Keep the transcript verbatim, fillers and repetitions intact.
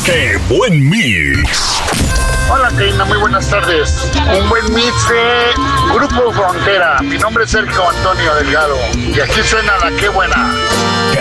¡Qué buen mix! Hola, Karina, muy buenas tardes. Un buen mix de Grupo Frontera. Mi nombre es Sergio Antonio Delgado y aquí suena la Qué Buena.